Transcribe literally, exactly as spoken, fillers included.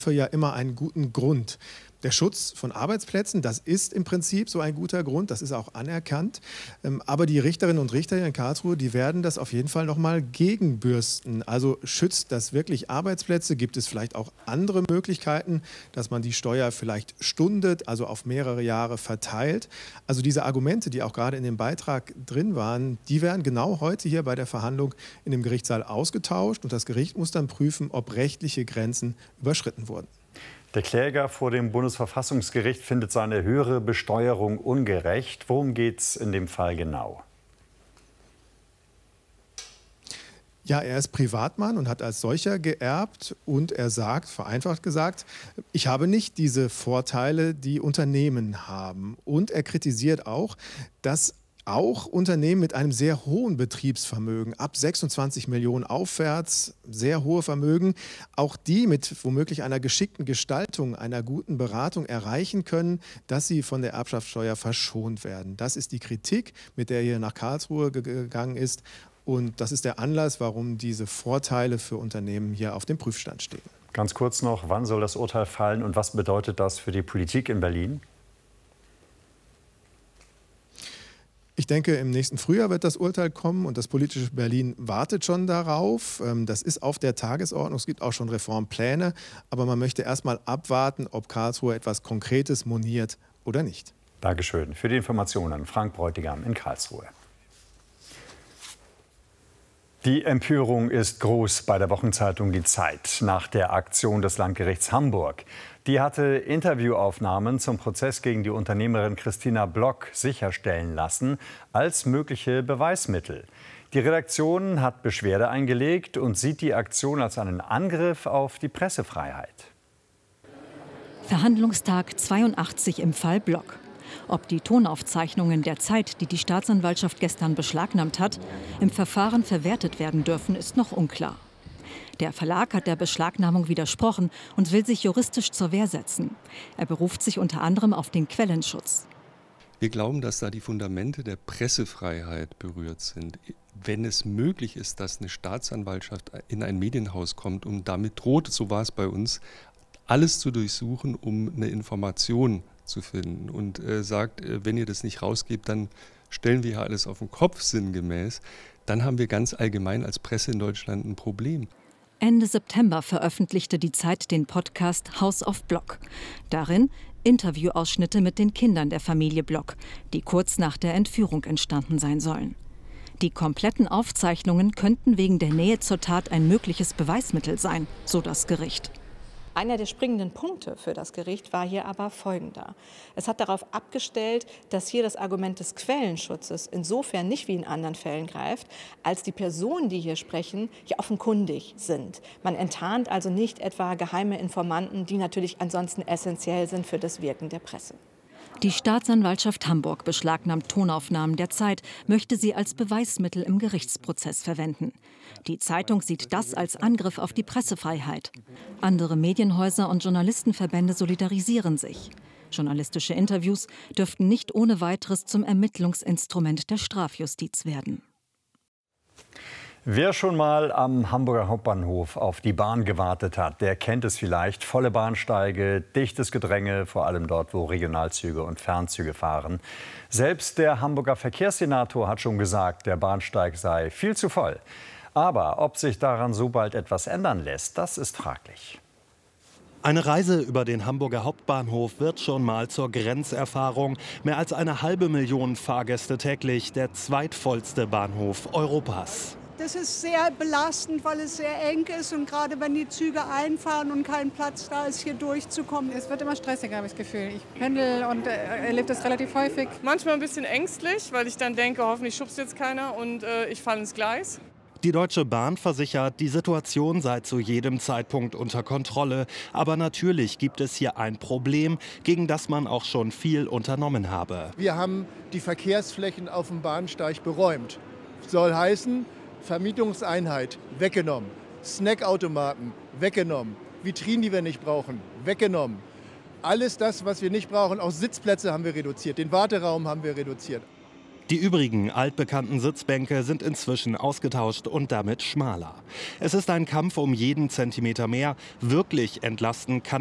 Für ja immer einen guten Grund. Der Schutz von Arbeitsplätzen, das ist im Prinzip so ein guter Grund, das ist auch anerkannt. Aber die Richterinnen und Richter hier in Karlsruhe, die werden das auf jeden Fall noch mal gegenbürsten. Also schützt das wirklich Arbeitsplätze? Gibt es vielleicht auch andere Möglichkeiten, dass man die Steuer vielleicht stundet, also auf mehrere Jahre verteilt? Also diese Argumente, die auch gerade in dem Beitrag drin waren, die werden genau heute hier bei der Verhandlung in dem Gerichtssaal ausgetauscht. Und das Gericht muss dann prüfen, ob rechtliche Grenzen überschritten wurden. Der Kläger vor dem Bundesverfassungsgericht findet seine höhere Besteuerung ungerecht. Worum geht es in dem Fall genau? Ja, er ist Privatmann und hat als solcher geerbt. Und er sagt, vereinfacht gesagt, ich habe nicht diese Vorteile, die Unternehmen haben. Und er kritisiert auch, dass auch Unternehmen mit einem sehr hohen Betriebsvermögen, ab sechsundzwanzig Millionen aufwärts, sehr hohe Vermögen, auch die mit womöglich einer geschickten Gestaltung, einer guten Beratung erreichen können, dass sie von der Erbschaftssteuer verschont werden. Das ist die Kritik, mit der er hier nach Karlsruhe gegangen ist. Und das ist der Anlass, warum diese Vorteile für Unternehmen hier auf dem Prüfstand stehen. Ganz kurz noch, wann soll das Urteil fallen und was bedeutet das für die Politik in Berlin? Ich denke, im nächsten Frühjahr wird das Urteil kommen und das politische Berlin wartet schon darauf. Das ist auf der Tagesordnung, es gibt auch schon Reformpläne, aber man möchte erst mal abwarten, ob Karlsruhe etwas Konkretes moniert oder nicht. Dankeschön für die Informationen. Frank Bräutigam in Karlsruhe. Die Empörung ist groß bei der Wochenzeitung Die Zeit nach der Aktion des Landgerichts Hamburg. Die hatte Interviewaufnahmen zum Prozess gegen die Unternehmerin Christina Block sicherstellen lassen als mögliche Beweismittel. Die Redaktion hat Beschwerde eingelegt und sieht die Aktion als einen Angriff auf die Pressefreiheit. Verhandlungstag zweiundachtzig im Fall Block. Ob die Tonaufzeichnungen der Zeit, die die Staatsanwaltschaft gestern beschlagnahmt hat, im Verfahren verwertet werden dürfen, ist noch unklar. Der Verlag hat der Beschlagnahmung widersprochen und will sich juristisch zur Wehr setzen. Er beruft sich unter anderem auf den Quellenschutz. Wir glauben, dass da die Fundamente der Pressefreiheit berührt sind. Wenn es möglich ist, dass eine Staatsanwaltschaft in ein Medienhaus kommt und damit droht, so war es bei uns, alles zu durchsuchen, um eine Information zu finden und äh, sagt, äh, wenn ihr das nicht rausgebt, dann stellen wir hier alles auf den Kopf sinngemäß, dann haben wir ganz allgemein als Presse in Deutschland ein Problem. Ende September veröffentlichte die Zeit den Podcast House of Block. Darin Interviewausschnitte mit den Kindern der Familie Block, die kurz nach der Entführung entstanden sein sollen. Die kompletten Aufzeichnungen könnten wegen der Nähe zur Tat ein mögliches Beweismittel sein, so das Gericht. Einer der springenden Punkte für das Gericht war hier aber folgender. Es hat darauf abgestellt, dass hier das Argument des Quellenschutzes insofern nicht wie in anderen Fällen greift, als die Personen, die hier sprechen, ja offenkundig sind. Man enttarnt also nicht etwa geheime Informanten, die natürlich ansonsten essentiell sind für das Wirken der Presse. Die Staatsanwaltschaft Hamburg beschlagnahmt Tonaufnahmen der Zeit, möchte sie als Beweismittel im Gerichtsprozess verwenden. Die Zeitung sieht das als Angriff auf die Pressefreiheit. Andere Medienhäuser und Journalistenverbände solidarisieren sich. Journalistische Interviews dürften nicht ohne weiteres zum Ermittlungsinstrument der Strafjustiz werden. Wer schon mal am Hamburger Hauptbahnhof auf die Bahn gewartet hat, der kennt es vielleicht. Volle Bahnsteige, dichtes Gedränge, vor allem dort, wo Regionalzüge und Fernzüge fahren. Selbst der Hamburger Verkehrssenator hat schon gesagt, der Bahnsteig sei viel zu voll. Aber ob sich daran so bald etwas ändern lässt, das ist fraglich. Eine Reise über den Hamburger Hauptbahnhof wird schon mal zur Grenzerfahrung. Mehr als eine halbe Million Fahrgäste täglich, der zweitvollste Bahnhof Europas. Das ist sehr belastend, weil es sehr eng ist und gerade wenn die Züge einfahren und kein Platz da ist, hier durchzukommen. Es wird immer stressiger, habe ich das Gefühl. Ich pendel und äh, erlebe das relativ häufig. Manchmal ein bisschen ängstlich, weil ich dann denke, hoffentlich schubst jetzt keiner und äh, ich falle ins Gleis. Die Deutsche Bahn versichert, die Situation sei zu jedem Zeitpunkt unter Kontrolle. Aber natürlich gibt es hier ein Problem, gegen das man auch schon viel unternommen habe. Wir haben die Verkehrsflächen auf dem Bahnsteig beräumt. Soll heißen, Vermietungseinheit weggenommen, Snackautomaten weggenommen, Vitrinen, die wir nicht brauchen, weggenommen. Alles das, was wir nicht brauchen, auch Sitzplätze haben wir reduziert, den Warteraum haben wir reduziert. Die übrigen altbekannten Sitzbänke sind inzwischen ausgetauscht und damit schmaler. Es ist ein Kampf um jeden Zentimeter mehr. Wirklich entlasten kann